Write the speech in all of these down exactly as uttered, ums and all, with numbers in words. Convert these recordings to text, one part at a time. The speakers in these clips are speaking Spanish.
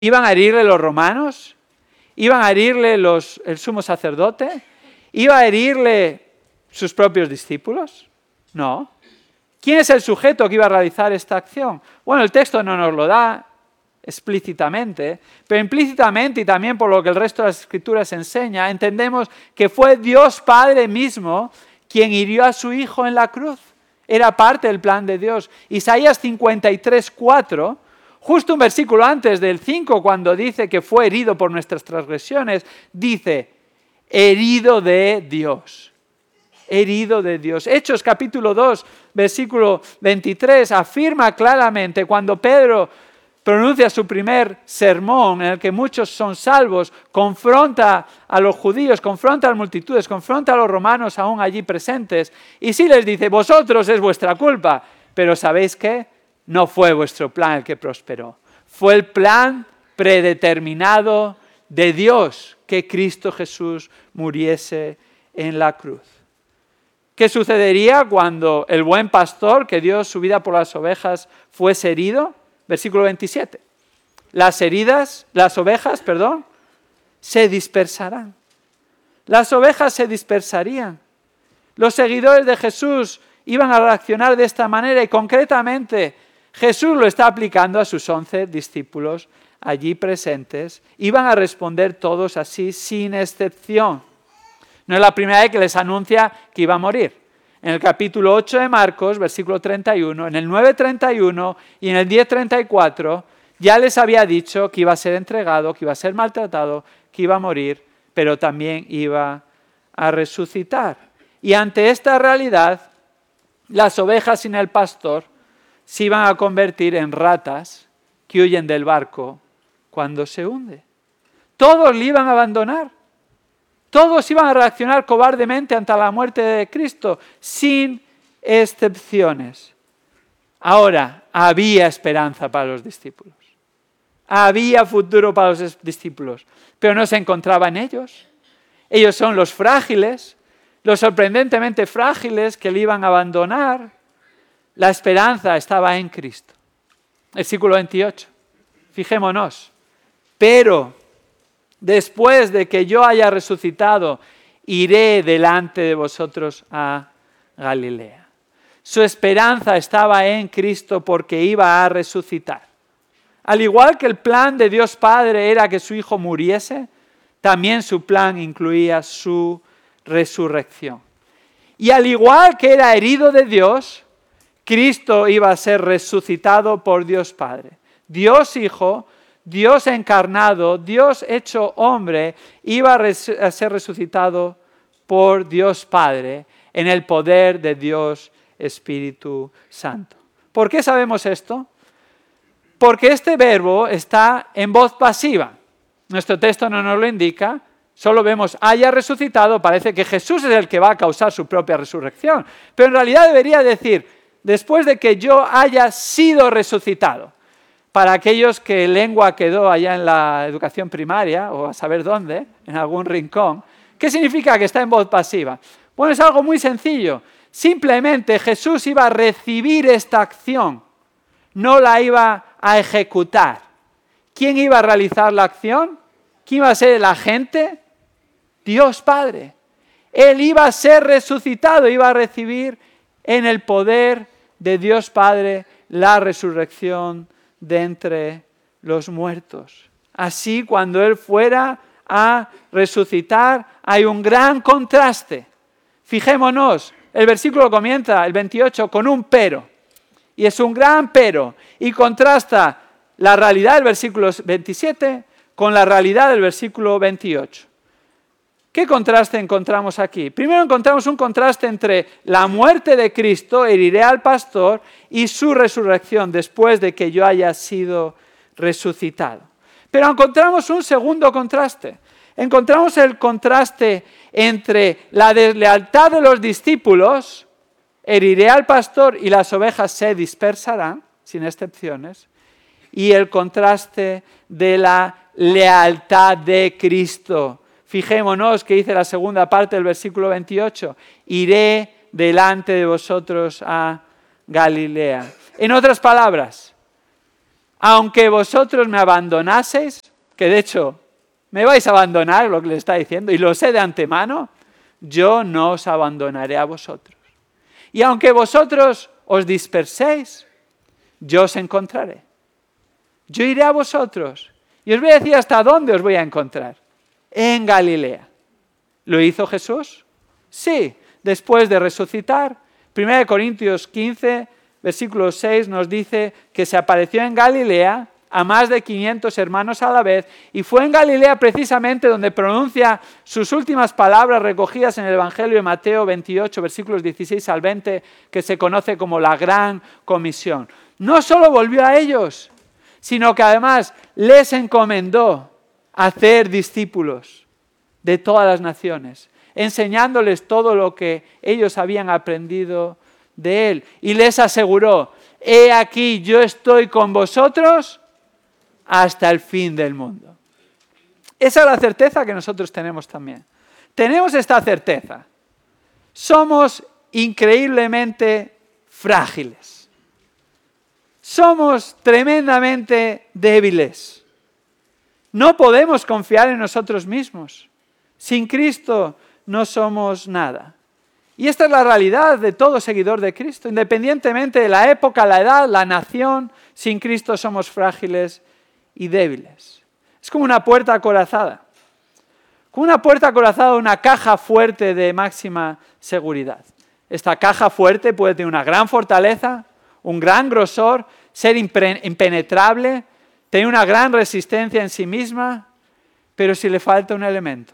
¿Iban a herirle los romanos? ¿Iban a herirle los, el sumo sacerdote? ¿Iba a herirle sus propios discípulos? No. ¿Quién es el sujeto que iba a realizar esta acción? Bueno, el texto no nos lo da explícitamente, pero implícitamente y también por lo que el resto de las Escrituras enseña, entendemos que fue Dios Padre mismo quien hirió a su Hijo en la cruz. Era parte del plan de Dios. Isaías cincuenta y tres, cuatro, justo un versículo antes del cinco, cuando dice que fue herido por nuestras transgresiones, dice, herido de Dios. Herido de Dios. Hechos capítulo dos, versículo veintitrés, afirma claramente cuando Pedro pronuncia su primer sermón en el que muchos son salvos, confronta a los judíos, confronta a las multitudes, confronta a los romanos aún allí presentes, y sí les dice, vosotros es vuestra culpa, pero ¿sabéis qué? No fue vuestro plan el que prosperó. Fue el plan predeterminado de Dios que Cristo Jesús muriese en la cruz. ¿Qué sucedería cuando el buen pastor que dio su vida por las ovejas fuese herido? Versículo veintisiete. Las heridas, las ovejas, perdón, se dispersarán. Las ovejas se dispersarían. Los seguidores de Jesús iban a reaccionar de esta manera y concretamente Jesús lo está aplicando a sus once discípulos allí presentes. Iban a responder todos así sin excepción. No es la primera vez que les anuncia que iba a morir. En el capítulo ocho de Marcos, versículo treinta y uno, en el nueve treinta y uno y en el diez treinta y cuatro, ya les había dicho que iba a ser entregado, que iba a ser maltratado, que iba a morir, pero también iba a resucitar. Y ante esta realidad, las ovejas sin el pastor se iban a convertir en ratas que huyen del barco cuando se hunde. Todos le iban a abandonar. Todos iban a reaccionar cobardemente ante la muerte de Cristo, sin excepciones. Ahora, había esperanza para los discípulos. Había futuro para los discípulos, pero no se encontraba en ellos. Ellos son los frágiles, los sorprendentemente frágiles que le iban a abandonar. La esperanza estaba en Cristo. Versículo veintiocho. Fijémonos. Pero después de que yo haya resucitado, iré delante de vosotros a Galilea. Su esperanza estaba en Cristo porque iba a resucitar. Al igual que el plan de Dios Padre era que su Hijo muriese, también su plan incluía su resurrección. Y al igual que era herido de Dios, Cristo iba a ser resucitado por Dios Padre. Dios Hijo, Dios encarnado, Dios hecho hombre, iba a ser resucitado por Dios Padre en el poder de Dios Espíritu Santo. ¿Por qué sabemos esto? Porque este verbo está en voz pasiva. Nuestro texto no nos lo indica, solo vemos haya resucitado, parece que Jesús es el que va a causar su propia resurrección. Pero en realidad debería decir, después de que yo haya sido resucitado. Para aquellos que lengua quedó allá en la educación primaria, o a saber dónde, en algún rincón, ¿qué significa que está en voz pasiva? Bueno, es algo muy sencillo. Simplemente Jesús iba a recibir esta acción, no la iba a ejecutar. ¿Quién iba a realizar la acción? ¿Quién iba a ser el agente? Dios Padre. Él iba a ser resucitado, iba a recibir en el poder de Dios Padre la resurrección de entre los muertos. Así, cuando Él fuera a resucitar, hay un gran contraste. Fijémonos, el versículo comienza, el veintiocho, con un pero. Y es un gran pero. Y contrasta la realidad del versículo veintisiete con la realidad del versículo veintiocho. ¿Qué contraste encontramos aquí? Primero encontramos un contraste entre la muerte de Cristo, heriré al pastor, y su resurrección después de que yo haya sido resucitado. Pero encontramos un segundo contraste. Encontramos el contraste entre la deslealtad de los discípulos, heriré al pastor y las ovejas se dispersarán, sin excepciones, y el contraste de la lealtad de Cristo. Fijémonos que dice la segunda parte del versículo veintiocho, iré delante de vosotros a Galilea. En otras palabras, aunque vosotros me abandonaseis, que de hecho me vais a abandonar, lo que le está diciendo, y lo sé de antemano, yo no os abandonaré a vosotros. Y aunque vosotros os disperséis, yo os encontraré. Yo iré a vosotros y os voy a decir hasta dónde os voy a encontrar. En Galilea. ¿Lo hizo Jesús? Sí, después de resucitar. primera de Corintios quince, versículo seis nos dice que se apareció en Galilea a más de quinientos hermanos a la vez, y fue en Galilea precisamente donde pronuncia sus últimas palabras recogidas en el Evangelio de Mateo veintiocho, versículos dieciséis al veinte, que se conoce como la Gran Comisión. No solo volvió a ellos, sino que además les encomendó hacer discípulos de todas las naciones, enseñándoles todo lo que ellos habían aprendido de él. Y les aseguró, he aquí, yo estoy con vosotros hasta el fin del mundo. Esa es la certeza que nosotros tenemos también. Tenemos esta certeza. Somos increíblemente frágiles. Somos tremendamente débiles. No podemos confiar en nosotros mismos. Sin Cristo no somos nada. Y esta es la realidad de todo seguidor de Cristo. Independientemente de la época, la edad, la nación, sin Cristo somos frágiles y débiles. Es como una puerta acorazada. Como una puerta acorazada, una caja fuerte de máxima seguridad. Esta caja fuerte puede tener una gran fortaleza, un gran grosor, ser impenetrable, tener una gran resistencia en sí misma, pero si le falta un elemento,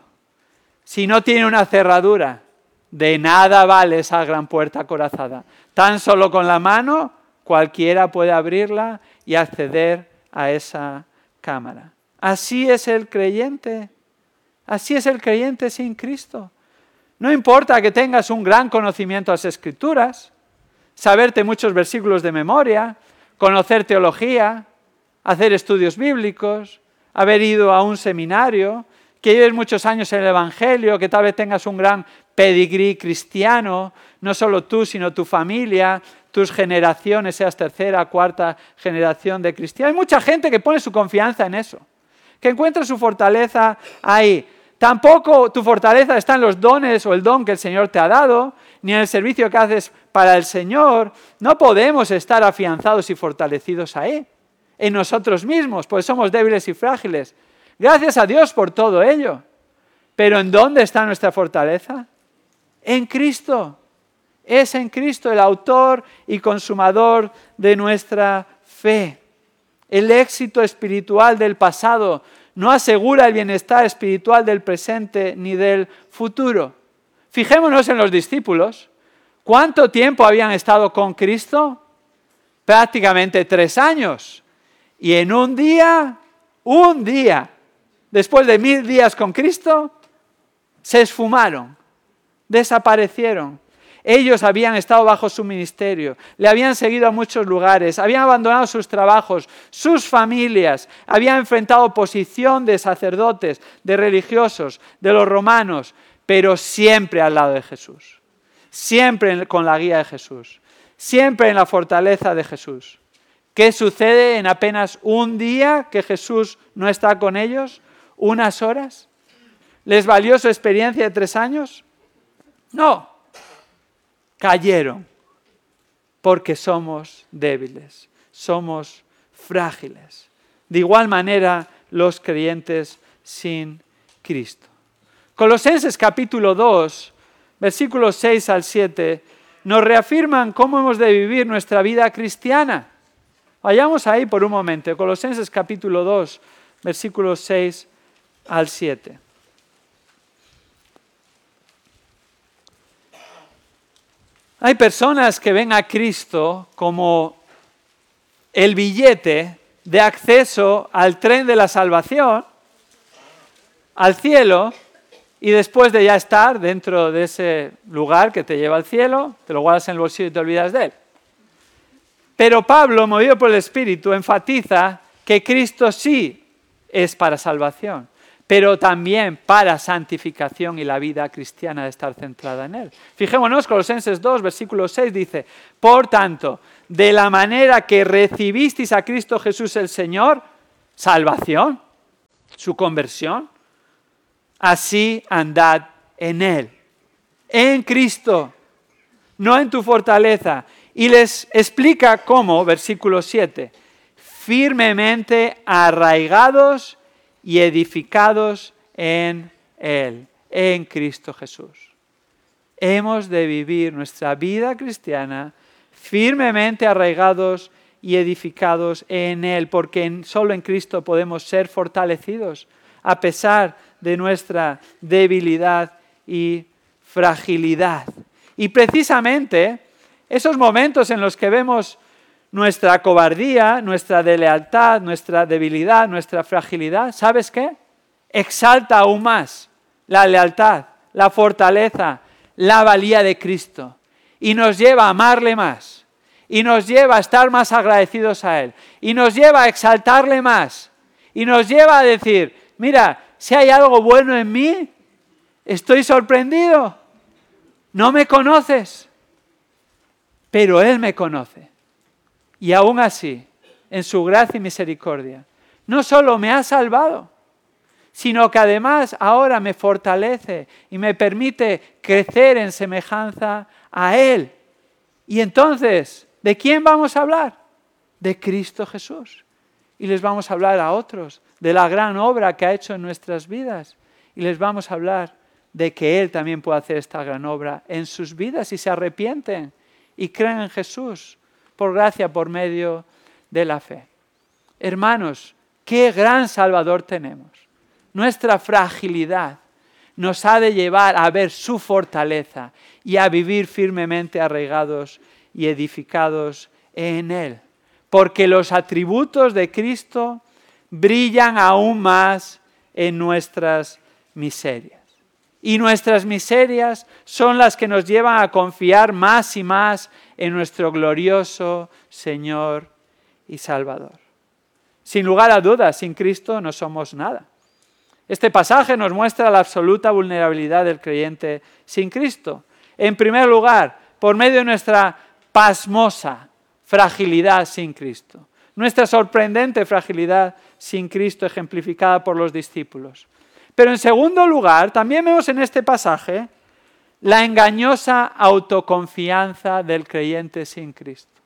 si no tiene una cerradura, de nada vale esa gran puerta acorazada. Tan solo con la mano cualquiera puede abrirla y acceder a esa cámara. Así es el creyente. Así es el creyente sin Cristo. No importa que tengas un gran conocimiento de las Escrituras, saberte muchos versículos de memoria, conocer teología, hacer estudios bíblicos, haber ido a un seminario, que lleves muchos años en el Evangelio, que tal vez tengas un gran pedigrí cristiano, no solo tú, sino tu familia, tus generaciones, seas tercera, cuarta generación de cristianos. Hay mucha gente que pone su confianza en eso, que encuentra su fortaleza ahí. Tampoco tu fortaleza está en los dones o el don que el Señor te ha dado, ni en el servicio que haces para el Señor. No podemos estar afianzados y fortalecidos ahí, en nosotros mismos, pues somos débiles y frágiles. Gracias a Dios por todo ello. Pero ¿en dónde está nuestra fortaleza? En Cristo. Es en Cristo el autor y consumador de nuestra fe. El éxito espiritual del pasado no asegura el bienestar espiritual del presente ni del futuro. Fijémonos en los discípulos. ¿Cuánto tiempo habían estado con Cristo? Prácticamente tres años. Y en un día, un día, después de mil días con Cristo, se esfumaron, desaparecieron. Ellos habían estado bajo su ministerio, le habían seguido a muchos lugares, habían abandonado sus trabajos, sus familias, habían enfrentado oposición de sacerdotes, de religiosos, de los romanos, pero siempre al lado de Jesús, siempre con la guía de Jesús, siempre en la fortaleza de Jesús. ¿Qué sucede en apenas un día que Jesús no está con ellos? ¿Unas horas? ¿Les valió su experiencia de tres años? No. Cayeron porque somos débiles, somos frágiles. De igual manera, los creyentes sin Cristo. Colosenses capítulo dos, versículos seis al siete, nos reafirman cómo hemos de vivir nuestra vida cristiana. Vayamos ahí por un momento. Colosenses capítulo dos, versículos seis al siete. Hay personas que ven a Cristo como el billete de acceso al tren de la salvación, al cielo, y después de ya estar dentro de ese lugar que te lleva al cielo, te lo guardas en el bolsillo y te olvidas de él. Pero Pablo, movido por el Espíritu, enfatiza que Cristo sí es para salvación. pero también para santificación y la vida cristiana de estar centrada en Él. Fijémonos, Colosenses dos, versículo seis dice, por tanto, de la manera que recibisteis a Cristo Jesús el Señor, salvación, su conversión, así andad en Él, en Cristo, no en tu fortaleza. Y les explica cómo, versículo siete, firmemente arraigados y edificados en Él, en Cristo Jesús. Hemos de vivir nuestra vida cristiana firmemente arraigados y edificados en Él, porque en, solo en Cristo podemos ser fortalecidos a pesar de nuestra debilidad y fragilidad. Y precisamente esos momentos en los que vemos nuestra cobardía, nuestra deslealtad, nuestra debilidad, nuestra fragilidad, ¿sabes qué? Exalta aún más la lealtad, la fortaleza, la valía de Cristo y nos lleva a amarle más y nos lleva a estar más agradecidos a Él y nos lleva a exaltarle más y nos lleva a decir, mira, si hay algo bueno en mí, estoy sorprendido, no me conoces, pero Él me conoce. Y aún así, en su gracia y misericordia, no solo me ha salvado, sino que además ahora me fortalece y me permite crecer en semejanza a Él. Y entonces, ¿de quién vamos a hablar? De Cristo Jesús. Y les vamos a hablar a otros de la gran obra que ha hecho en nuestras vidas. Y les vamos a hablar de que Él también puede hacer esta gran obra en sus vidas y se arrepienten y creen en Jesús por gracia, por medio de la fe. Hermanos, qué gran Salvador tenemos. Nuestra fragilidad nos ha de llevar a ver su fortaleza y a vivir firmemente arraigados y edificados en Él. Porque los atributos de Cristo brillan aún más en nuestras miserias. Y nuestras miserias son las que nos llevan a confiar más y más en nuestro glorioso Señor y Salvador. Sin lugar a dudas, sin Cristo no somos nada. Este pasaje nos muestra la absoluta vulnerabilidad del creyente sin Cristo. En primer lugar, por medio de nuestra pasmosa fragilidad sin Cristo. Nuestra sorprendente fragilidad sin Cristo ejemplificada por los discípulos. Pero en segundo lugar, también vemos en este pasaje la engañosa autoconfianza del creyente sin Cristo.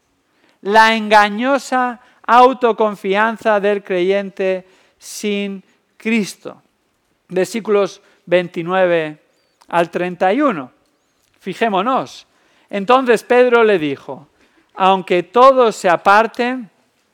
La engañosa autoconfianza del creyente sin Cristo. Versículos veintinueve al treinta y uno. Fijémonos. Entonces Pedro le dijo, aunque todos se aparten,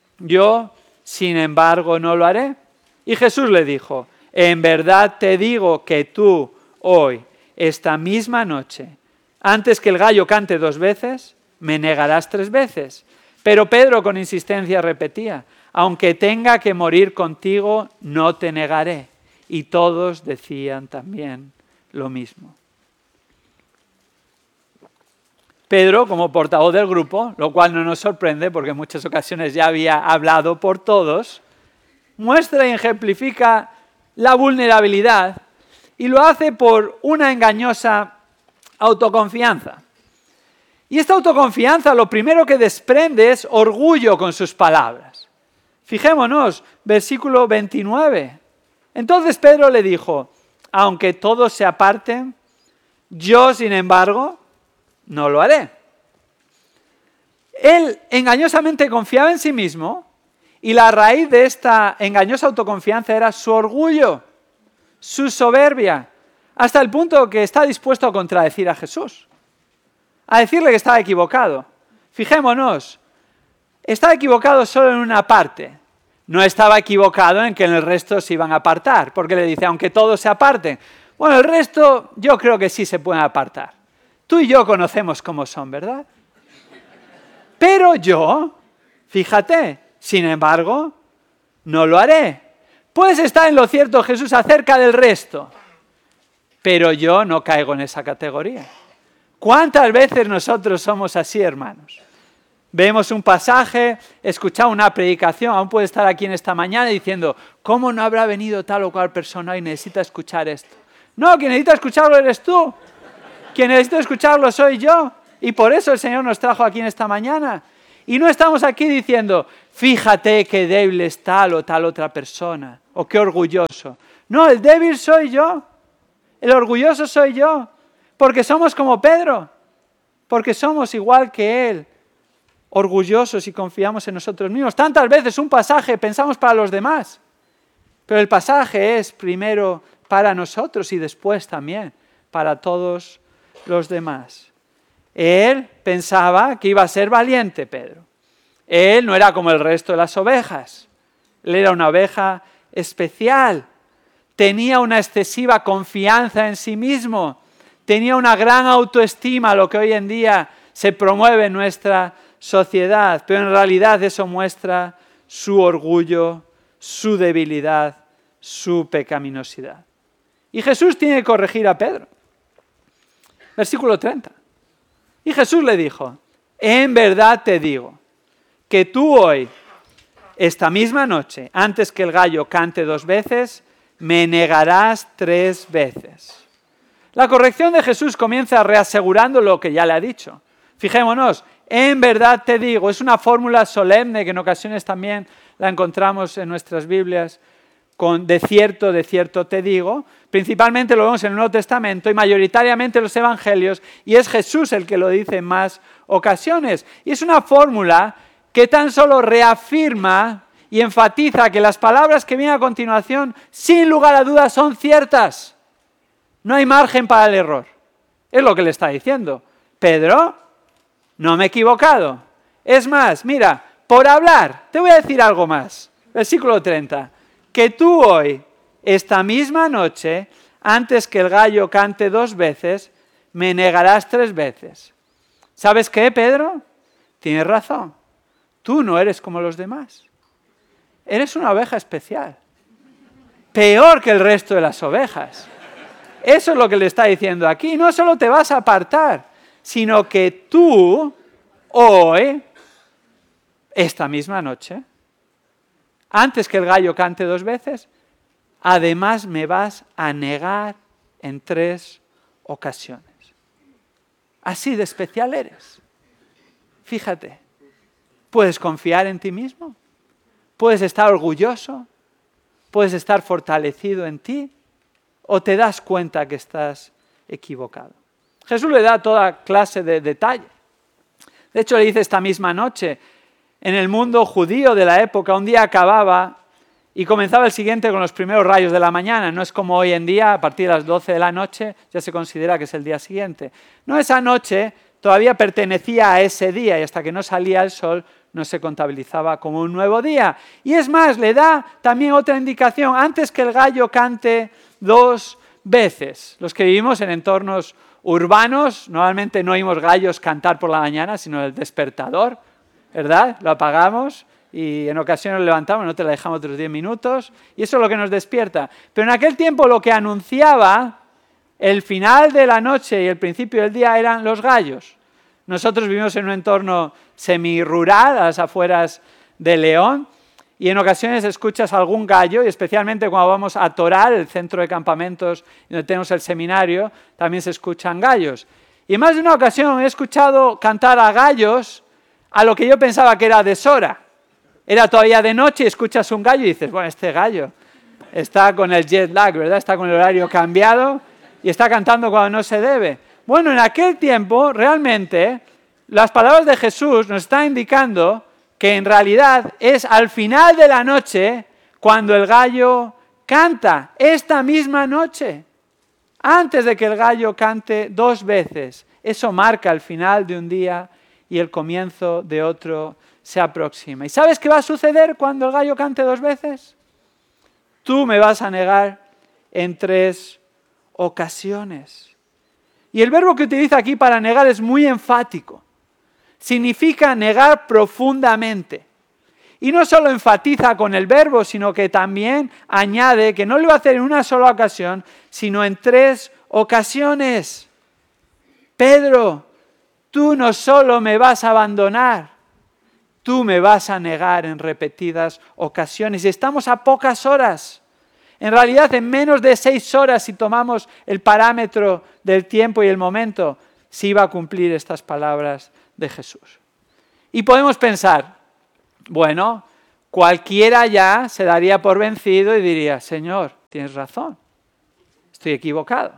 yo, sin embargo, no lo haré. Y Jesús le dijo, en verdad te digo que tú hoy, esta misma noche, antes que el gallo cante dos veces, me negarás tres veces. Pero Pedro con insistencia repetía, aunque tenga que morir contigo, no te negaré. Y todos decían también lo mismo. Pedro, como portavoz del grupo, lo cual no nos sorprende porque en muchas ocasiones ya había hablado por todos, muestra y ejemplifica la vulnerabilidad y lo hace por una engañosa autoconfianza. Y esta autoconfianza lo primero que desprende es orgullo con sus palabras. Fijémonos, versículo veintinueve. Entonces Pedro le dijo, aunque todos se aparten, yo sin embargo no lo haré. Él engañosamente confiaba en sí mismo y la raíz de esta engañosa autoconfianza era su orgullo, su soberbia, hasta el punto que está dispuesto a contradecir a Jesús, a decirle que estaba equivocado. Fijémonos, estaba equivocado solo en una parte. No estaba equivocado en que en el resto se iban a apartar, porque le dice, aunque todos se aparten. Bueno, el resto yo creo que sí se pueden apartar. Tú y yo conocemos cómo son, ¿verdad? Pero yo, fíjate, sin embargo, no lo haré. Puedes estar en lo cierto, Jesús, acerca del resto, pero yo no caigo en esa categoría. ¿Cuántas veces nosotros somos así, hermanos? vemos un pasaje, escuchamos una predicación, aún puede estar aquí en esta mañana diciendo, ¿cómo no habrá venido tal o cual persona y necesita escuchar esto? No, quien necesita escucharlo eres tú. Quien necesita escucharlo soy yo. Y por eso el Señor nos trajo aquí en esta mañana. Y no estamos aquí diciendo, fíjate qué débil es tal o tal otra persona, o qué orgulloso. No, el débil soy yo. El orgulloso soy yo. Porque somos como Pedro. Porque somos igual que él. Orgullosos y confiamos en nosotros mismos. Tantas veces un pasaje pensamos para los demás. Pero el pasaje es primero para nosotros y después también para todos los demás. Él pensaba que iba a ser valiente, Pedro. Él no era como el resto de las ovejas. Él era una oveja especial. Tenía una excesiva confianza en sí mismo. Tenía una gran autoestima, lo que hoy en día se promueve en nuestra sociedad. Pero en realidad eso muestra su orgullo, su debilidad, su pecaminosidad. Y Jesús tiene que corregir a Pedro. Versículo treinta. Y Jesús le dijo, en verdad te digo, que tú hoy, esta misma noche, antes que el gallo cante dos veces, me negarás tres veces. La corrección de Jesús comienza reasegurando lo que ya le ha dicho. Fijémonos, en verdad te digo, es una fórmula solemne que en ocasiones también la encontramos en nuestras Biblias, con de cierto, de cierto te digo. Principalmente lo vemos en el Nuevo Testamento y mayoritariamente en los Evangelios, y es Jesús el que lo dice en más ocasiones. Y es una fórmula que tan solo reafirma y enfatiza que las palabras que vienen a continuación, sin lugar a dudas, son ciertas. No hay margen para el error. Es lo que le está diciendo. Pedro, no me he equivocado. Es más, mira, por hablar, te voy a decir algo más. Versículo treinta. Que tú hoy, esta misma noche, antes que el gallo cante dos veces, me negarás tres veces. ¿Sabes qué, Pedro? Tienes razón. Tú no eres como los demás. Eres una oveja especial. Peor que el resto de las ovejas. Eso es lo que le está diciendo aquí. No solo te vas a apartar, sino que tú, hoy, esta misma noche, antes que el gallo cante dos veces, además me vas a negar en tres ocasiones. Así de especial eres. Fíjate, puedes confiar en ti mismo, puedes estar orgulloso, puedes estar fortalecido en ti, o te das cuenta que estás equivocado. Jesús le da toda clase de detalle. De hecho, le dice esta misma noche, en el mundo judío de la época, un día acababa y comenzaba el siguiente con los primeros rayos de la mañana. No es como hoy en día, a partir de las doce de la noche, ya se considera que es el día siguiente. No, esa noche todavía pertenecía a ese día y hasta que no salía el sol no se contabilizaba como un nuevo día. Y es más, le da también otra indicación, antes que el gallo cante dos veces. Los que vivimos en entornos urbanos, normalmente no oímos gallos cantar por la mañana, sino el despertador, ¿verdad? Lo apagamos y en ocasiones lo levantamos, no te la dejamos otros diez minutos, y eso es lo que nos despierta. Pero en aquel tiempo lo que anunciaba el final de la noche y el principio del día eran los gallos. Nosotros vivimos en un entorno semirural, a las afueras de León, y en ocasiones escuchas algún gallo, y especialmente cuando vamos a Toral, el centro de campamentos donde tenemos el seminario, también se escuchan gallos. Y en más de una ocasión he escuchado cantar a gallos a lo que yo pensaba que era deshora. Era todavía de noche y escuchas un gallo y dices, bueno, este gallo está con el jet lag, ¿verdad? Está con el horario cambiado y está cantando cuando no se debe. Bueno, en aquel tiempo, realmente, las palabras de Jesús nos están indicando que en realidad es al final de la noche cuando el gallo canta, esta misma noche, antes de que el gallo cante dos veces. Eso marca el final de un día y el comienzo de otro se aproxima. ¿Y sabes qué va a suceder cuando el gallo cante dos veces? Tú me vas a negar en tres ocasiones. Y el verbo que utiliza aquí para negar es muy enfático. Significa negar profundamente. Y no solo enfatiza con el verbo, sino que también añade que no lo va a hacer en una sola ocasión, sino en tres ocasiones. Pedro, tú no solo me vas a abandonar, tú me vas a negar en repetidas ocasiones. Y estamos a pocas horas. En realidad, en menos de seis horas, si tomamos el parámetro del tiempo y el momento, se iba a cumplir estas palabras de Jesús. Y podemos pensar, bueno, cualquiera ya se daría por vencido y diría, Señor, tienes razón, estoy equivocado.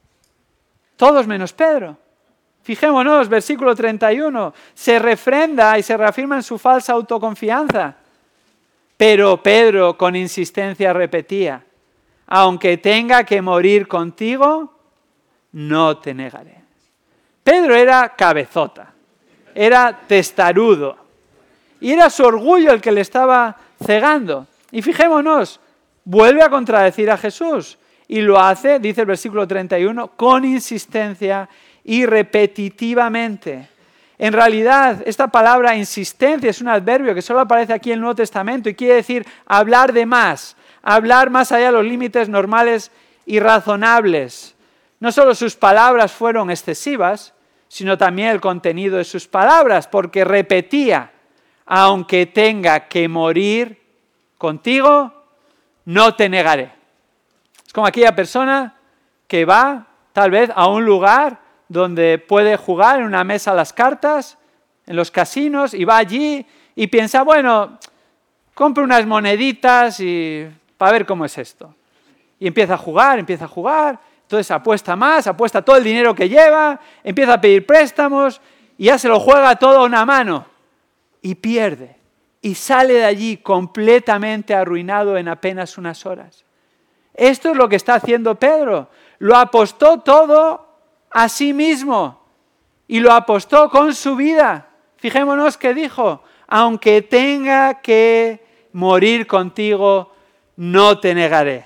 Todos menos Pedro. Fijémonos, versículo treinta y uno, se refrenda y se reafirma en su falsa autoconfianza. Pero Pedro con insistencia repetía, aunque tenga que morir contigo, no te negaré. Pedro era cabezota, era testarudo, y era su orgullo el que le estaba cegando. Y fijémonos, vuelve a contradecir a Jesús, y lo hace, dice el versículo treinta y uno, con insistencia y repetitivamente. En realidad, esta palabra insistencia es un adverbio que solo aparece aquí en el Nuevo Testamento y quiere decir hablar de más, hablar más allá de los límites normales y razonables. No solo sus palabras fueron excesivas, sino también el contenido de sus palabras, porque repetía, aunque tenga que morir contigo, no te negaré. Es como aquella persona que va tal vez a un lugar donde puede jugar en una mesa las cartas, en los casinos, y va allí y piensa, bueno, compro unas moneditas y para ver cómo es esto. Y empieza a jugar, empieza a jugar, entonces apuesta más, apuesta todo el dinero que lleva, empieza a pedir préstamos y ya se lo juega todo a una mano y pierde. Y sale de allí completamente arruinado en apenas unas horas. Esto es lo que está haciendo Pedro. Lo apostó todo a sí mismo y lo apostó con su vida. Fijémonos que dijo, aunque tenga que morir contigo, no te negaré.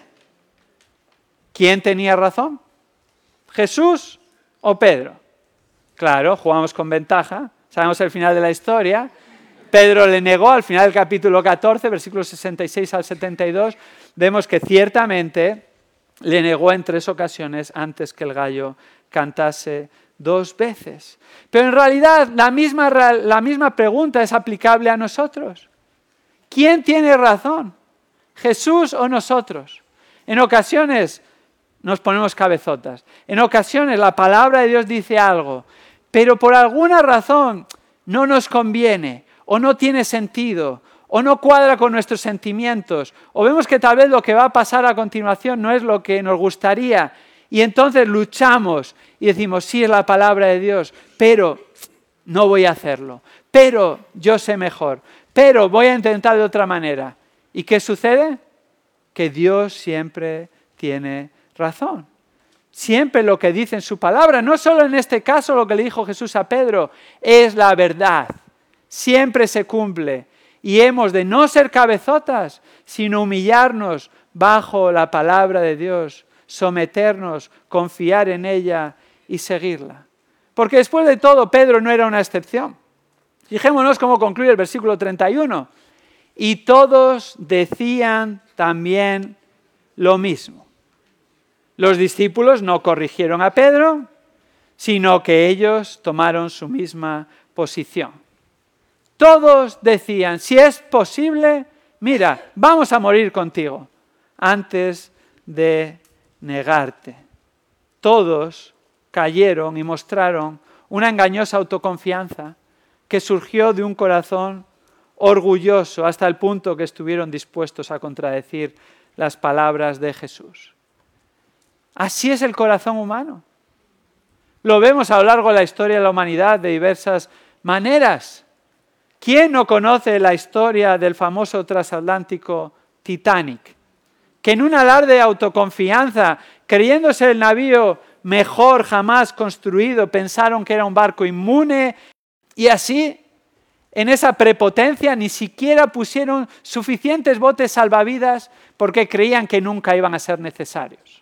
¿Quién tenía razón? ¿Jesús o Pedro? Claro, jugamos con ventaja, sabemos el final de la historia. Pedro le negó al final del capítulo catorce, versículos sesenta y seis al setenta y dos, vemos que ciertamente le negó en tres ocasiones antes que el gallo cantase dos veces. Pero en realidad la misma, la misma pregunta es aplicable a nosotros. ¿Quién tiene razón? ¿Jesús o nosotros? En ocasiones nos ponemos cabezotas. En ocasiones la palabra de Dios dice algo, pero por alguna razón no nos conviene o no tiene sentido o no cuadra con nuestros sentimientos o vemos que tal vez lo que va a pasar a continuación no es lo que nos gustaría y entonces luchamos y decimos, sí, es la palabra de Dios, pero no voy a hacerlo, pero yo sé mejor, pero voy a intentar de otra manera. ¿Y qué sucede? Que Dios siempre tiene razón. Siempre lo que dice en su palabra, no solo en este caso lo que le dijo Jesús a Pedro, es la verdad. Siempre se cumple. Y hemos de no ser cabezotas, sino humillarnos bajo la palabra de Dios, someternos, confiar en ella y seguirla. Porque después de todo, Pedro no era una excepción. Fijémonos cómo concluye el versículo treinta y uno. Y todos decían también lo mismo. Los discípulos no corrigieron a Pedro, sino que ellos tomaron su misma posición. Todos decían, si es posible, mira, vamos a morir contigo antes de negarte. Todos cayeron y mostraron una engañosa autoconfianza que surgió de un corazón orgulloso hasta el punto que estuvieron dispuestos a contradecir las palabras de Jesús. Así es el corazón humano. Lo vemos a lo largo de la historia de la humanidad de diversas maneras. ¿Quién no conoce la historia del famoso transatlántico Titanic? Que en un alarde de autoconfianza, creyéndose el navío mejor jamás construido, pensaron que era un barco inmune y así, en esa prepotencia, ni siquiera pusieron suficientes botes salvavidas porque creían que nunca iban a ser necesarios.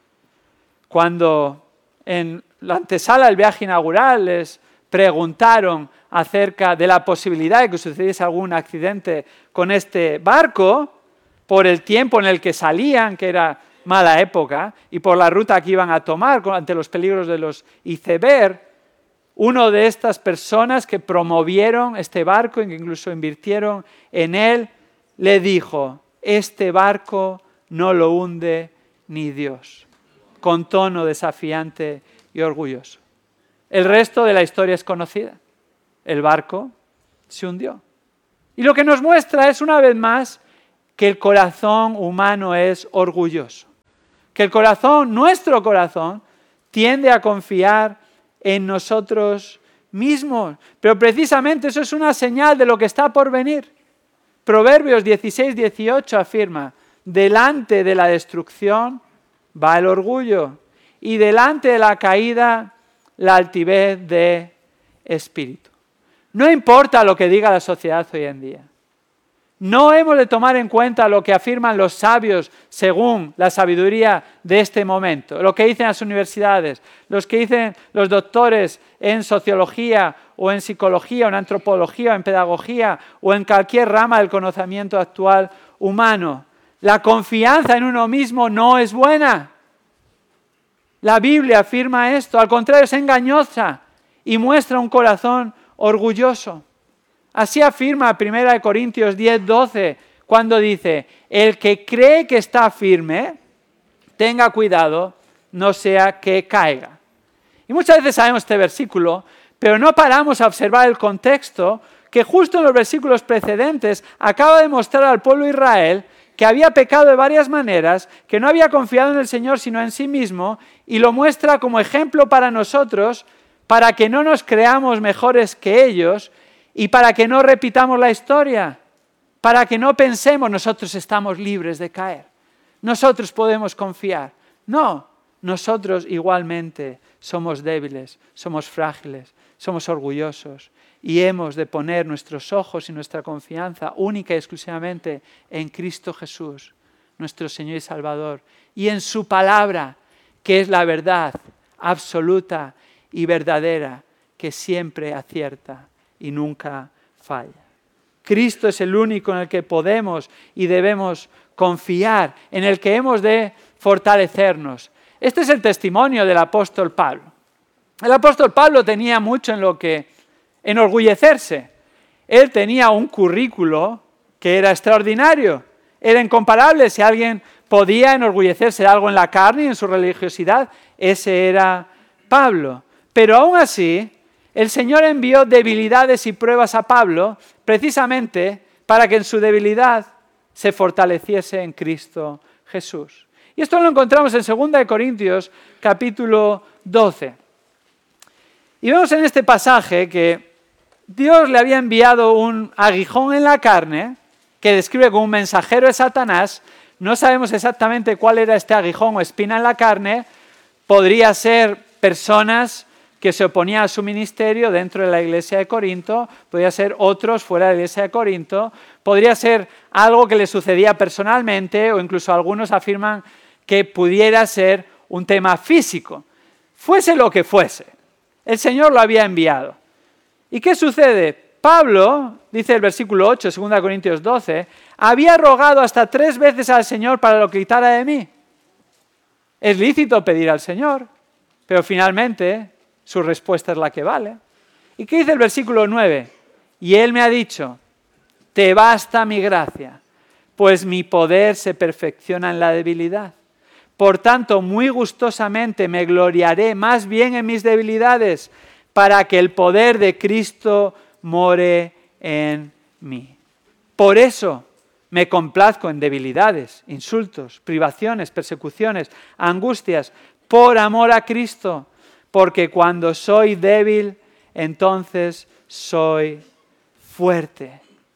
Cuando en la antesala del viaje inaugural les preguntaron acerca de la posibilidad de que sucediese algún accidente con este barco, por el tiempo en el que salían, que era mala época, y por la ruta que iban a tomar ante los peligros de los iceberg, uno de estas personas que promovieron este barco, que incluso invirtieron en él, le dijo, este barco no lo hunde ni Dios, con tono desafiante y orgulloso. El resto de la historia es conocida. El barco se hundió. Y lo que nos muestra es una vez más que el corazón humano es orgulloso. Que el corazón, nuestro corazón, tiende a confiar en nosotros mismos. Pero precisamente eso es una señal de lo que está por venir. Proverbios dieciséis dieciocho afirma, delante de la destrucción va el orgullo y delante de la caída la altivez de espíritu. No importa lo que diga la sociedad hoy en día. No hemos de tomar en cuenta lo que afirman los sabios según la sabiduría de este momento, lo que dicen las universidades, los que dicen los doctores en sociología o en psicología o en antropología o en pedagogía o en cualquier rama del conocimiento actual humano. La confianza en uno mismo no es buena. La Biblia afirma esto, al contrario es engañosa y muestra un corazón orgulloso. Así afirma primera de Corintios diez doce, cuando dice, el que cree que está firme, tenga cuidado, no sea que caiga. Y muchas veces sabemos este versículo, pero no paramos a observar el contexto que justo en los versículos precedentes acaba de mostrar al pueblo de Israel que había pecado de varias maneras, que no había confiado en el Señor sino en sí mismo, y lo muestra como ejemplo para nosotros, para que no nos creamos mejores que ellos, y para que no repitamos la historia, para que no pensemos nosotros estamos libres de caer, nosotros podemos confiar. No, nosotros igualmente somos débiles, somos frágiles, somos orgullosos y hemos de poner nuestros ojos y nuestra confianza única y exclusivamente en Cristo Jesús, nuestro Señor y Salvador, y en su palabra, que es la verdad absoluta y verdadera, que siempre acierta y nunca falla. Cristo es el único en el que podemos y debemos confiar, en el que hemos de fortalecernos. Este es el testimonio del apóstol Pablo. El apóstol Pablo tenía mucho en lo que enorgullecerse. Él tenía un currículo que era extraordinario, era incomparable. Si alguien podía enorgullecerse de algo en la carne y en su religiosidad, ese era Pablo. Pero aún así, el Señor envió debilidades y pruebas a Pablo precisamente para que en su debilidad se fortaleciese en Cristo Jesús. Y esto lo encontramos en segunda de Corintios capítulo doce. Y vemos en este pasaje que Dios le había enviado un aguijón en la carne que describe como un mensajero de Satanás. No sabemos exactamente cuál era este aguijón o espina en la carne. Podría ser personas que se oponían a su ministerio dentro de la iglesia de Corinto, podría ser otros fuera de la iglesia de Corinto, podría ser algo que le sucedía personalmente o incluso algunos afirman que pudiera ser un tema físico. Fuese lo que fuese, el Señor lo había enviado. ¿Y qué sucede? Pablo, dice el versículo ocho, segunda de Corintios doce, había rogado hasta tres veces al Señor para que lo quitara de mí. Es lícito pedir al Señor, pero finalmente su respuesta es la que vale. ¿Y qué dice el versículo nueve? Y Él me ha dicho, te basta mi gracia, pues mi poder se perfecciona en la debilidad. Por tanto, muy gustosamente me gloriaré más bien en mis debilidades, para que el poder de Cristo more en mí. Por eso me complazco en debilidades, insultos, privaciones, persecuciones, angustias, por amor a Cristo. Porque cuando soy débil, entonces soy fuerte.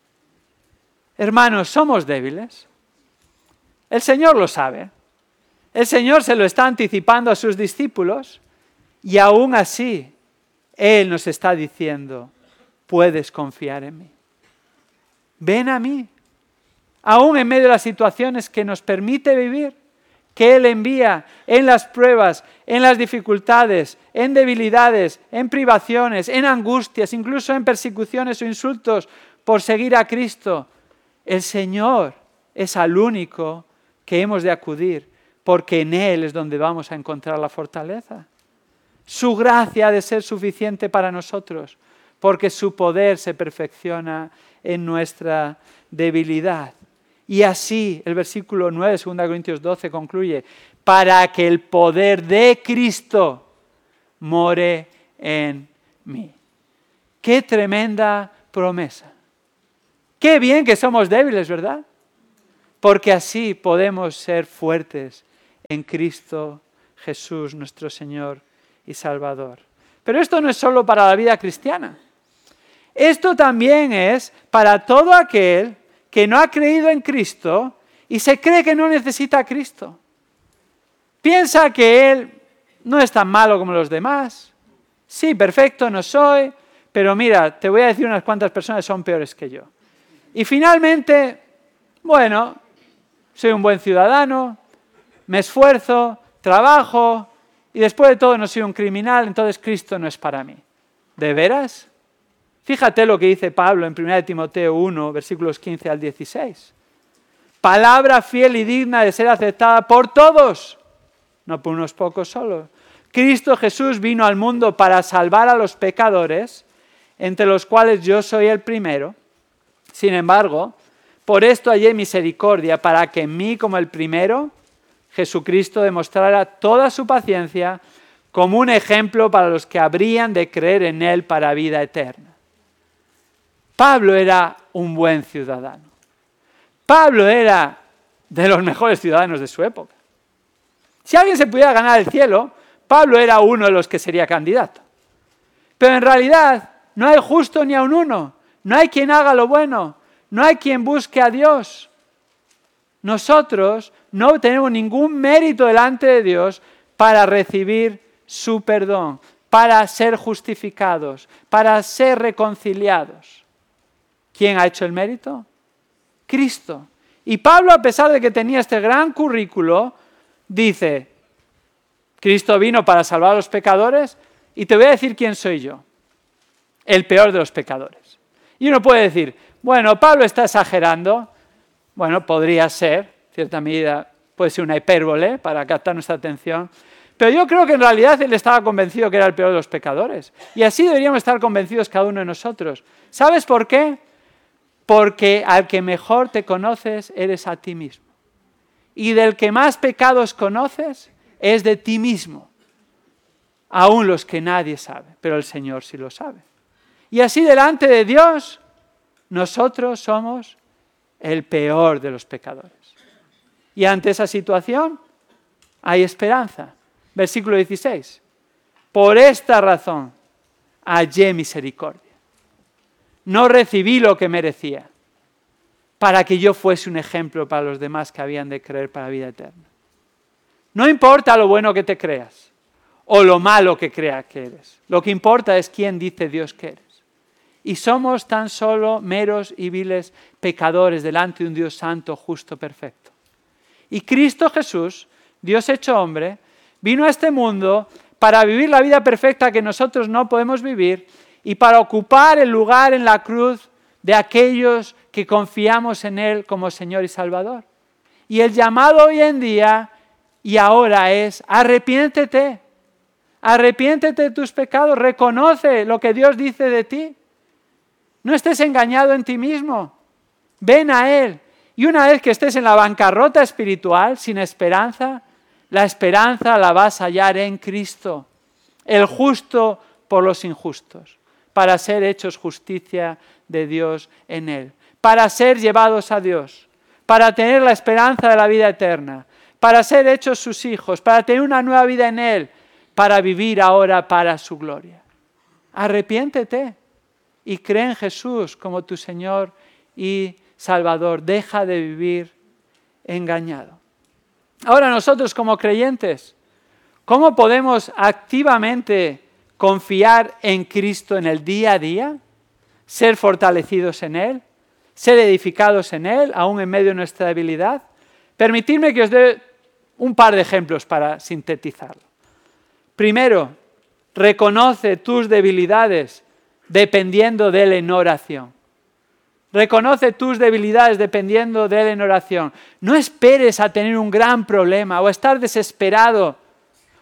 Hermanos, ¿somos débiles? El Señor lo sabe. El Señor se lo está anticipando a sus discípulos y aún así Él nos está diciendo, puedes confiar en mí. Ven a mí. Aún en medio de las situaciones que nos permite vivir, que Él envía en las pruebas, en las dificultades, en debilidades, en privaciones, en angustias, incluso en persecuciones o insultos por seguir a Cristo. El Señor es al único que hemos de acudir, porque en Él es donde vamos a encontrar la fortaleza. Su gracia ha de ser suficiente para nosotros, porque su poder se perfecciona en nuestra debilidad. Y así, el versículo nueve de segunda Corintios doce concluye, para que el poder de Cristo more en mí. ¡Qué tremenda promesa! ¡Qué bien que somos débiles!, ¿verdad? Porque así podemos ser fuertes en Cristo Jesús, nuestro Señor y Salvador. Pero esto no es solo para la vida cristiana. Esto también es para todo aquel que no ha creído en Cristo y se cree que no necesita a Cristo. Piensa que Él no es tan malo como los demás. Sí, perfecto no soy, pero mira, te voy a decir unas cuantas personas que son peores que yo. Y finalmente, bueno, soy un buen ciudadano, me esfuerzo, trabajo y después de todo no soy un criminal, entonces Cristo no es para mí. ¿De veras? Fíjate lo que dice Pablo en primera de Timoteo uno, versículos quince al dieciséis. Palabra fiel y digna de ser aceptada por todos, no por unos pocos solos. Cristo Jesús vino al mundo para salvar a los pecadores, entre los cuales yo soy el primero. Sin embargo, por esto hallé misericordia, para que en mí, como el primero, Jesucristo demostrara toda su paciencia como un ejemplo para los que habrían de creer en Él para vida eterna. Pablo era un buen ciudadano. Pablo era de los mejores ciudadanos de su época. Si alguien se pudiera ganar el cielo, Pablo era uno de los que sería candidato. Pero en realidad no hay justo ni aun uno. No hay quien haga lo bueno. No hay quien busque a Dios. Nosotros no tenemos ningún mérito delante de Dios para recibir su perdón, para ser justificados, para ser reconciliados. ¿Quién ha hecho el mérito? Cristo. Y Pablo, a pesar de que tenía este gran currículo, dice, Cristo vino para salvar a los pecadores y te voy a decir quién soy yo, el peor de los pecadores. Y uno puede decir, bueno, Pablo está exagerando. Bueno, podría ser, en cierta medida, puede ser una hipérbole para captar nuestra atención. Pero yo creo que en realidad él estaba convencido que era el peor de los pecadores. Y así deberíamos estar convencidos cada uno de nosotros. ¿Sabes por qué? Porque al que mejor te conoces eres a ti mismo. Y del que más pecados conoces es de ti mismo. Aún los que nadie sabe, pero el Señor sí lo sabe. Y así delante de Dios, nosotros somos el peor de los pecadores. Y ante esa situación hay esperanza. Versículo dieciséis. Por esta razón hallé misericordia. No recibí lo que merecía, para que yo fuese un ejemplo para los demás que habían de creer para vida eterna. No importa lo bueno que te creas o lo malo que creas que eres. Lo que importa es quién dice Dios que eres. Y somos tan solo meros y viles pecadores delante de un Dios santo, justo, perfecto. Y Cristo Jesús, Dios hecho hombre, vino a este mundo para vivir la vida perfecta que nosotros no podemos vivir y para ocupar el lugar en la cruz de aquellos que confiamos en Él como Señor y Salvador. Y el llamado hoy en día y ahora es, arrepiéntete, arrepiéntete de tus pecados, reconoce lo que Dios dice de ti. No estés engañado en ti mismo, ven a Él. Y una vez que estés en la bancarrota espiritual, sin esperanza, la esperanza la vas a hallar en Cristo, el justo por los injustos, para ser hechos justicia de Dios en Él, para ser llevados a Dios, para tener la esperanza de la vida eterna, para ser hechos sus hijos, para tener una nueva vida en Él, para vivir ahora para su gloria. Arrepiéntete y cree en Jesús como tu Señor y Salvador. Deja de vivir engañado. Ahora nosotros como creyentes, ¿cómo podemos activamente confiar en Cristo en el día a día? Ser fortalecidos en Él, ser edificados en Él, aún en medio de nuestra debilidad. Permitidme que os dé un par de ejemplos para sintetizarlo. Primero, reconoce tus debilidades dependiendo de Él en oración. Reconoce tus debilidades dependiendo de Él en oración. No esperes a tener un gran problema o a estar desesperado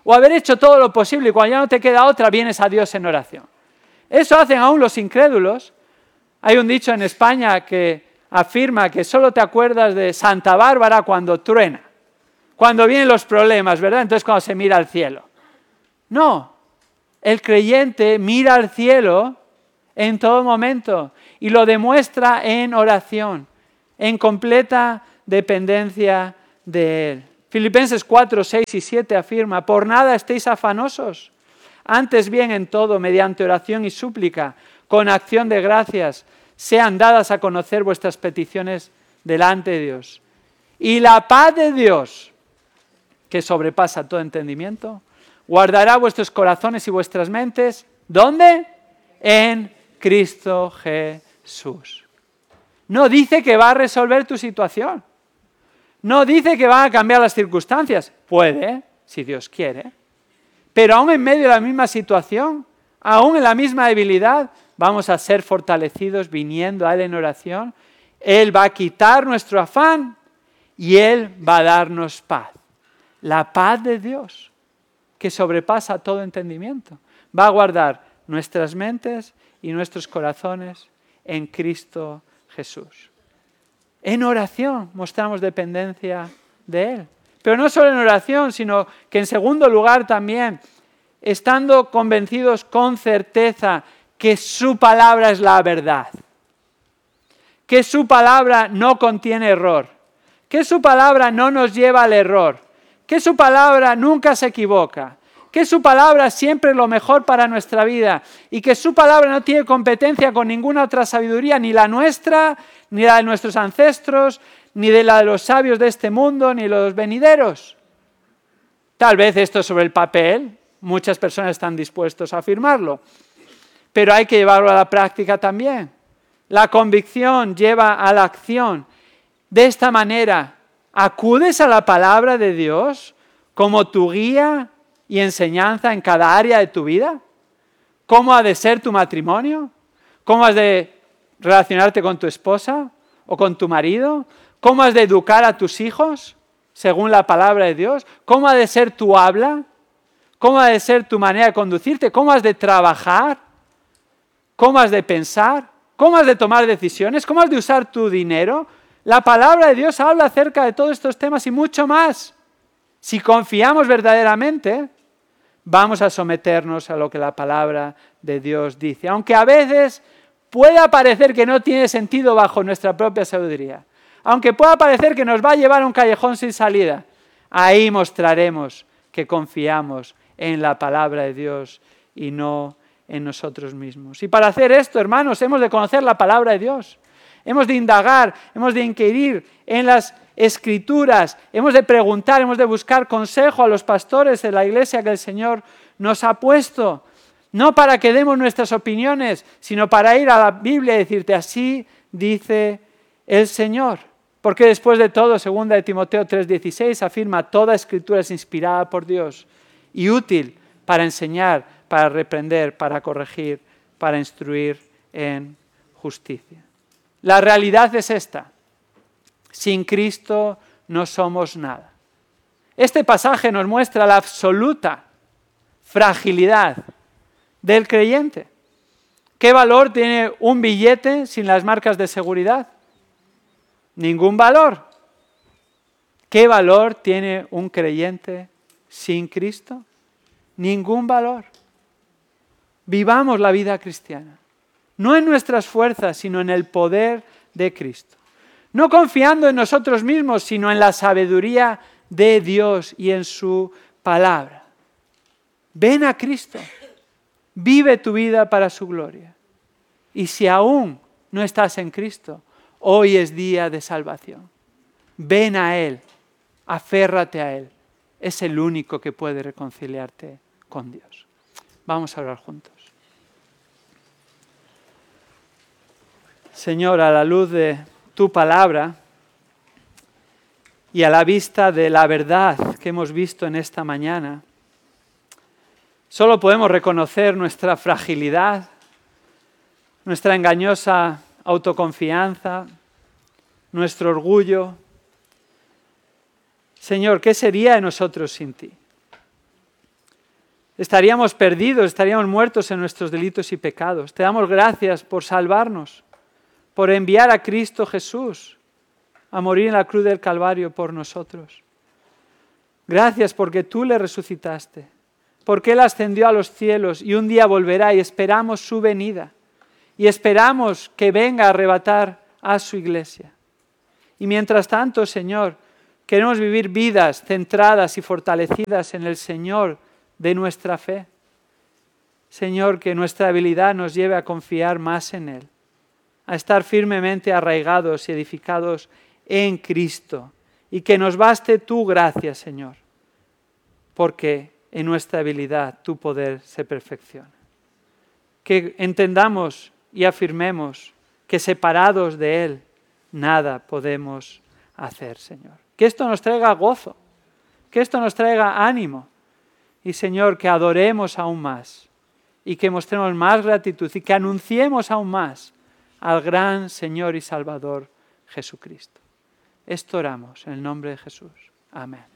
O haber hecho todo lo posible y cuando ya no te queda otra, vienes a Dios en oración. Eso hacen aún los incrédulos. Hay un dicho en España que afirma que solo te acuerdas de Santa Bárbara cuando truena, cuando vienen los problemas, ¿verdad? Entonces cuando se mira al cielo. No, el creyente mira al cielo en todo momento y lo demuestra en oración, en completa dependencia de Él. Filipenses cuatro, seis y siete afirma, por nada estéis afanosos, antes bien en todo, mediante oración y súplica, con acción de gracias, sean dadas a conocer vuestras peticiones delante de Dios. Y la paz de Dios, que sobrepasa todo entendimiento, guardará vuestros corazones y vuestras mentes, ¿dónde? En Cristo Jesús. No dice que va a resolver tu situación. No dice que van a cambiar las circunstancias. Puede, si Dios quiere. Pero aún en medio de la misma situación, aún en la misma debilidad, vamos a ser fortalecidos viniendo a Él en oración. Él va a quitar nuestro afán y Él va a darnos paz. La paz de Dios, que sobrepasa todo entendimiento, va a guardar nuestras mentes y nuestros corazones en Cristo Jesús. En oración mostramos dependencia de Él. Pero no solo en oración, sino que en segundo lugar también, estando convencidos con certeza que su palabra es la verdad, que su palabra no contiene error, que su palabra no nos lleva al error, que su palabra nunca se equivoca, que su palabra siempre es lo mejor para nuestra vida y que su palabra no tiene competencia con ninguna otra sabiduría, ni la nuestra, ni la de nuestros ancestros, ni de la de los sabios de este mundo, ni los venideros. Tal vez esto sobre el papel, muchas personas están dispuestos a afirmarlo, pero hay que llevarlo a la práctica también. La convicción lleva a la acción. De esta manera, acudes a la palabra de Dios como tu guía y enseñanza en cada área de tu vida. ¿Cómo ha de ser tu matrimonio? ¿Cómo has de relacionarte con tu esposa o con tu marido? ¿Cómo has de educar a tus hijos según la palabra de Dios? ¿Cómo ha de ser tu habla? ¿Cómo ha de ser tu manera de conducirte? ¿Cómo has de trabajar? ¿Cómo has de pensar? ¿Cómo has de tomar decisiones? ¿Cómo has de usar tu dinero? La palabra de Dios habla acerca de todos estos temas y mucho más. Si confiamos verdaderamente, vamos a someternos a lo que la palabra de Dios dice. Aunque a veces pueda parecer que no tiene sentido bajo nuestra propia sabiduría. Aunque pueda parecer que nos va a llevar a un callejón sin salida. Ahí mostraremos que confiamos en la palabra de Dios y no en nosotros mismos. Y para hacer esto, hermanos, hemos de conocer la palabra de Dios. Hemos de indagar, hemos de inquirir en las Escrituras, hemos de preguntar, hemos de buscar consejo a los pastores de la iglesia que el Señor nos ha puesto. No para que demos nuestras opiniones, sino para ir a la Biblia y decirte, así dice el Señor. Porque después de todo, segunda de Timoteo tres dieciséis afirma, toda Escritura es inspirada por Dios y útil para enseñar, para reprender, para corregir, para instruir en justicia. La realidad es esta. Sin Cristo no somos nada. Este pasaje nos muestra la absoluta fragilidad del creyente. ¿Qué valor tiene un billete sin las marcas de seguridad? Ningún valor. ¿Qué valor tiene un creyente sin Cristo? Ningún valor. Vivamos la vida cristiana, no en nuestras fuerzas, sino en el poder de Cristo. No confiando en nosotros mismos, sino en la sabiduría de Dios y en su palabra. Ven a Cristo, vive tu vida para su gloria. Y si aún no estás en Cristo, hoy es día de salvación. Ven a Él, aférrate a Él. Es el único que puede reconciliarte con Dios. Vamos a orar juntos. Señor, a la luz de tu palabra y a la vista de la verdad que hemos visto en esta mañana, solo podemos reconocer nuestra fragilidad, nuestra engañosa autoconfianza, nuestro orgullo. Señor, ¿qué sería de nosotros sin ti? estaríamos perdidos, estaríamos muertos en nuestros delitos y pecados. Te damos gracias por salvarnos, por enviar a Cristo Jesús a morir en la cruz del Calvario por nosotros. Gracias porque tú le resucitaste, porque Él ascendió a los cielos y un día volverá y esperamos su venida. Y esperamos que venga a arrebatar a su iglesia. Y mientras tanto, Señor, queremos vivir vidas centradas y fortalecidas en el Señor de nuestra fe. Señor, que nuestra habilidad nos lleve a confiar más en Él, a estar firmemente arraigados y edificados en Cristo. Y que nos baste tu gracia, Señor, porque en nuestra habilidad tu poder se perfecciona. Que entendamos y afirmemos que separados de Él nada podemos hacer, Señor. Que esto nos traiga gozo, que esto nos traiga ánimo y, Señor, que adoremos aún más y que mostremos más gratitud y que anunciemos aún más al gran Señor y Salvador Jesucristo. Esto oramos en el nombre de Jesús. Amén.